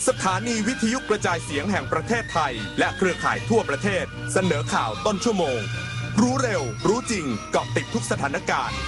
สถานีวิทยุกระจายเสียงแห่งประเทศไทยและเครือข่ายทั่วประเทศเสนอข่าวต้นชั่วโมงรู้เร็วรู้จริงเกาะติดทุกสถานการณ์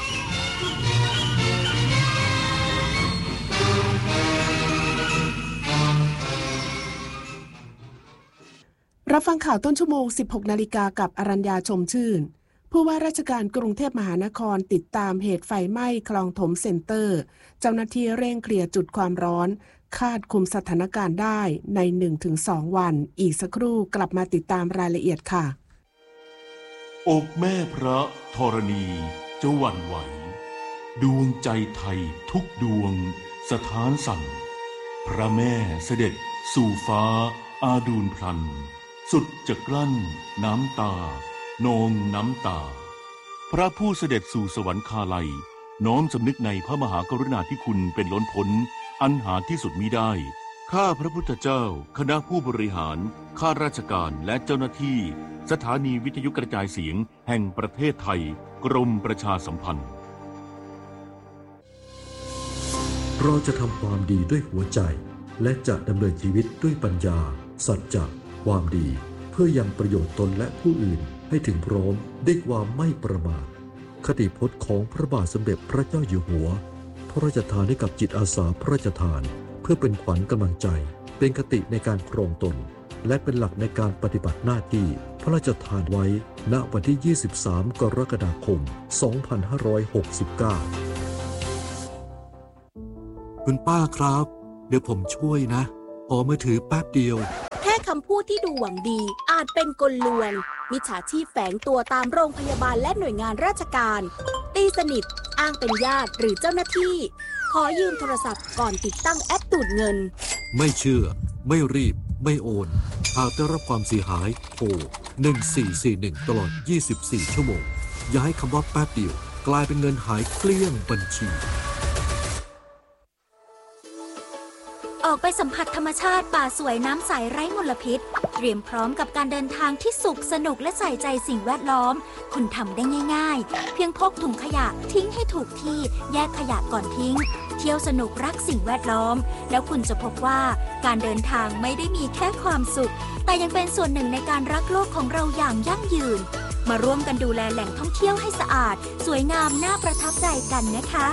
รับฟังข่าวต้นชั่วโมง 16 นาฬิกากับอรัญญาชมชื่นผู้ว่าราชการกรุงเทพมหานครติดตามเหตุไฟไหม้คลองถมเซ็นเตอร์เจ้าหน้าที่เร่งเคลียร์จุดความร้อนคาดคุมสถานการณ์ได้ใน 1-2 วันอีกสักครู่กลับมาติดตามรายละเอียดค่ะอกแม่พระธรณีจะหวั่นไหวดวงใจไทยทุกดวงสถานสั่นพระแม่เสด็จสู่ฟ้าอาดูลพลันสุดจะกลั้นน้ำตานองน้ำตาพระผู้เสด็จสู่สวรรคาลัยน้อมสำนึกในพระมหากรุณาธิคุณเป็นล้นพ้นอันหาที่สุดมิได้ข้าพระพุทธเจ้าคณะผู้บริหารข้าราชการและเจ้าหน้าที่สถานีวิทยุกระจายเสียงแห่งประเทศไทยกรมประชาสัมพันธ์เราจะทำความดีด้วยหัวใจและจะดำเนินชีวิตด้วยปัญญาสัจจะความดีเพื่อยังประโยชน์ตนและผู้อื่นให้ถึงพร้อมด้วยความไม่ประมาทคติพจน์ของพระบาทสมเด็จพระเจ้าอยู่หัวพระราชทานให้กับจิตอาสาพระราชทานเพื่อเป็นขวัญกำลังใจเป็นคติในการครองตนและเป็นหลักในการปฏิบัติหน้าที่พระราชทานไว้ณวันที่ 23 กรกฎาคม 2569 คุณป้าครับเดี๋ยวผมช่วยนะขอมือถือแป๊บเดียวแค่คำพูดที่ดูหวังดีอาจเป็นกลลวงมิจฉาชีพแฝงตัวตามโรงพยาบาลและหน่วยงานราชการตีสนิทอ้างเป็นญาติหรือเจ้าหน้าที่ขอยืมโทรศัพท์ก่อนติดตั้งแอปดูดเงินไม่เชื่อไม่รีบไม่โอนหากได้รับความเสียหายโทร1441ตลอด24ชั่วโมงอย่าให้คำว่าแป๊บเดียวกลายเป็นเงินหายเกลี้ยงบัญชีออกไปสัมผัสธรรมชาติป่าสวยน้ำใสไร้มลพิษเตรียมพร้อมกับการเดินทางที่สุขสนุกและใส่ใจสิ่งแวดล้อมคุณทำได้ง่ายๆเพียงพกถุงขยะทิ้งให้ถูกที่แยกขยะก่อนทิ้งเที่ยวสนุกรักสิ่งแวดล้อมแล้วคุณจะพบว่าการเดินทางไม่ได้มีแค่ความสุขแต่ยังเป็นส่วนหนึ่งในการรักโลกของเราอย่างยั่งยืนมาร่วมกันดูแลแหล่งท่องเที่ยวให้สะอาดสวยงามน่าประทับใจกันนะคะ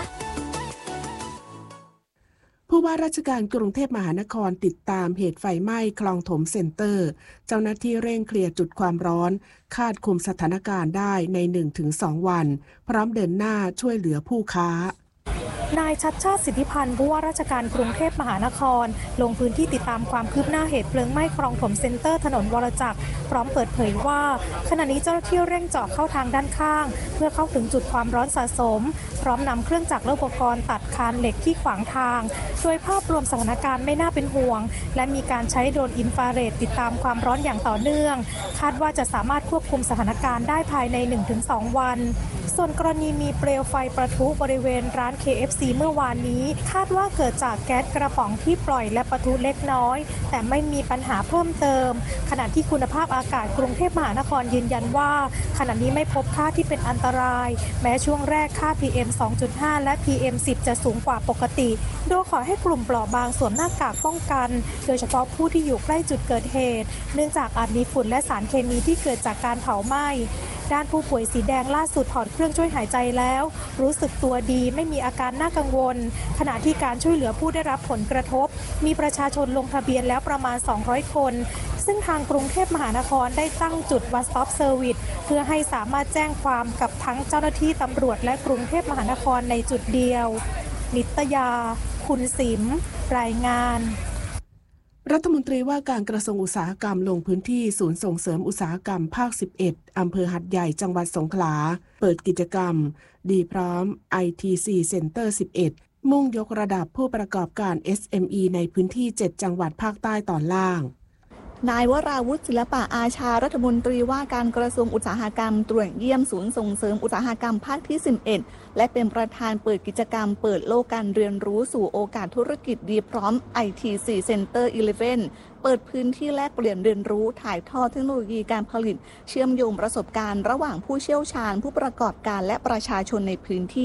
ผู้ว่าราชการกรุงเทพมหานครติดตามเหตุไฟไหม้คลองถมเซ็นเตอร์เจ้าหน้าที่เร่งเคลียร์จุดความร้อนคาดคุมสถานการณ์ได้ใน 1-2 วันพร้อมเดินหน้าช่วยเหลือผู้ค้านายชัชชาติสิทธิพันธ์ผู้ว่าราชการกรุงเทพมหานครลงพื้นที่ติดตามความคืบหน้าเหตุเพลิงไหม้คลองถมเซ็นเตอร์ถนนวรจักรพร้อมเปิดเผยว่าขณะนี้เจ้าหน้าที่เร่งเจาะเข้าทางด้านข้างเพื่อเข้าถึงจุดความร้อนสะสมพร้อมนำเครื่องจักรและอุปกรณ์ตัดคานเหล็กที่ขวางทางโดยภาพรวมสถานการณ์ไม่น่าเป็นห่วงและมีการใช้โดรนอินฟราเรดติดตามความร้อนอย่างต่อเนื่องคาดว่าจะสามารถควบคุมสถานการณ์ได้ภายใน 1-2 วันส่วนกรณีมีเปลวไฟประทุบริเวณร้าน KFC เมื่อวานนี้คาดว่าเกิดจากแก๊สกระป๋องที่ปล่อยและประทุเล็กน้อยแต่ไม่มีปัญหาเพิ่มเติมขณะที่คุณภาพอากาศกรุงเทพมหานครยืนยันว่าขณะนี้ไม่พบค่าที่เป็นอันตรายแม้ช่วงแรกค่า PM 2.5 และ PM 10 จะสูงกว่าปกติโดยขอให้กลุ่มเปราะบางสวมหน้ากากป้องกันโดยเฉพาะผู้ที่อยู่ใกล้จุดเกิดเหตุเนื่องจากอาจมีฝุ่นและสารเคมีที่เกิดจากการเผาไหม้ด้านผู้ป่วยสีแดงล่าสุดถอดเครื่องช่วยหายใจแล้วรู้สึกตัวดีไม่มีอาการน่ากังวลขณะที่การช่วยเหลือผู้ได้รับผลกระทบมีประชาชนลงทะเบียนแล้วประมาณ200คนซึ่งทางกรุงเทพมหานครได้ตั้งจุด One Stop Service เพื่อให้สามารถแจ้งความกับทั้งเจ้าหน้าที่ตำรวจและกรุงเทพมหานครในจุดเดียวนิตยาคุณสิมรายงานรัฐมนตรีว่าการกระทรวงอุตสาหกรรมลงพื้นที่ศูนย์ส่งเสริมอุตสาหกรรมภาค 11 อำเภอหัดใหญ่จังหวัดสงขลาเปิดกิจกรรมดีพร้อม ITC Center 11 มุ่งยกระดับผู้ประกอบการ SME ในพื้นที่ 7 จังหวัดภาคใต้ตอนล่างนายวราวุฒิศิลปะอาชารัฐมนตรีว่าการกระทรวงอุตสาหกรรมตรวจเยี่ยมศูนย์ส่งเสริมอุตสาหกรรมภาคที่ 11 และเป็นประธานเปิดกิจกรรมเปิดโลกการเรียนรู้สู่โอกาสธุรกิจดีพร้อม ITC Center 11 เปิดพื้นที่แลกเปลี่ยนเรียนรู้ถ่ายทอดเทคโนโลยีการผลิตเชื่อมโยงประสบการณ์ระหว่างผู้เชี่ยวชาญผู้ประกอบการและประชาชนในพื้นที่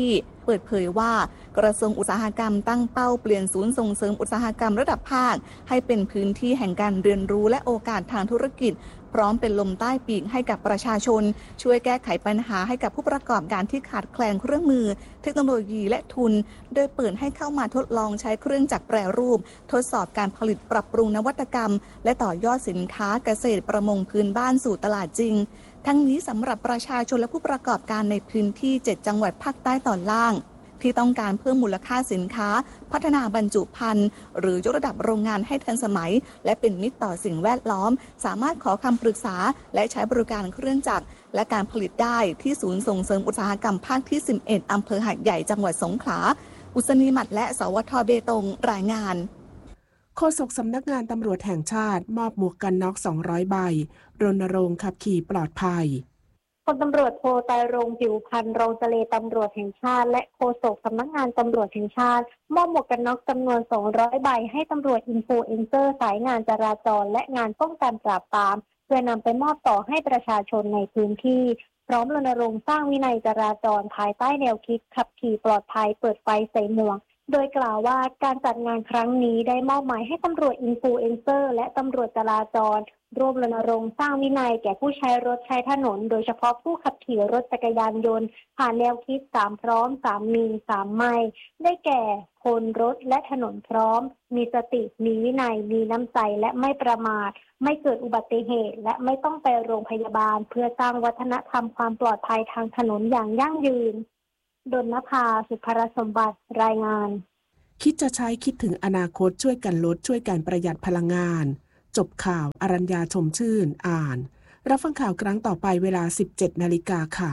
เปิดเผยว่ากระทรวงอุตสาหกรรมตั้งเป้าเปลี่ยนศูนย์ส่งเสริมอุตสาหกรรมระดับภาคให้เป็นพื้นที่แห่งการเรียนรู้และโอกาสทางธุรกิจพร้อมเป็นลมใต้ปีกให้กับประชาชนช่วยแก้ไขปัญหาให้กับผู้ประกอบการที่ขาดแคลนเครื่องมือเทคโนโลยีและทุนโดยเปิดให้เข้ามาทดลองใช้เครื่องจักรแปรรูปทดสอบการผลิตปรับปรุงนวัตกรรมและต่อยอดสินค้าเกษตรประมงพื้นบ้านสู่ตลาดจริงทั้งนี้สำหรับประชาชนและผู้ประกอบการในพื้นที่7จังหวัดภาคใต้ตอนล่างที่ต้องการเพิ่มมูลค่าสินค้าพัฒนาบรรจุภัณฑ์หรือยกระดับโรงงานให้ทันสมัยและเป็นมิตรต่อสิ่งแวดล้อมสามารถขอคำปรึกษาและใช้บริการเครื่องจักรและการผลิตได้ที่ศูนย์ส่งเสริมอุตสาหกรรมภาคที่11อำเภอหาดใหญ่จังหวัดสงขลาอุศนีหมัดและสวทเบตงรายงานโฆษกสำนักงานตำรวจแห่งชาติมอบหมวกกันน็อก200 ใบรณรงค์ขับขี่ปลอดภัยพลตำรวจโทไตรรงค์ผิวพันธ์รองเจรตำรวจแห่งชาติและโฆษกสำนักงานตำรวจแห่งชาติมอบหมวกกันน็อกจำนวน200 ใบให้ตำรวจอินฟลูเอนเซอร์สายงานจราจรและงานป้องกันปราบปรามเพื่อนำไปมอบต่อให้ประชาชนในพื้นที่พร้อมรณรงค์สร้างวินัยจราจรภายใต้แนวคิดขับขี่ปลอดภัยเปิดไฟใส่หมวกโดยกล่าวว่าการจัดงานครั้งนี้ได้มอบหมายให้ตำรวจอินฟลูเอนเซอร์และตำรวจจราจรร่วมรณรงค์สร้างวินัยแก่ผู้ใช้รถใช้ถนนโดยเฉพาะผู้ขับขี่รถจักรยานยนต์ผ่านแนวคิด3พร้อม3มี3ไม่ได้แก่คนรถและถนนพร้อมมีสติมีวินัยมีน้ำใจและไม่ประมาทไม่เกิดอุบัติเหตุและไม่ต้องไปโรงพยาบาลเพื่อสร้างวัฒนธรรมความปลอดภัยทางถนนอย่างยั่งยืนดลนภา สุภรสมบัติรายงานคิดจะใช้คิดถึงอนาคตช่วยกันลดช่วยกันประหยัดพลังงานจบข่าวอรัญญาชมชื่นอ่านรับฟังข่าวครั้งต่อไปเวลา 17 นาฬิกาค่ะ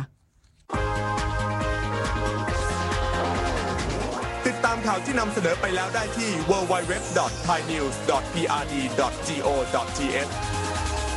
ติดตามข่าวที่นำเสนอไปแล้วได้ที่ www.thainews.prd.go.th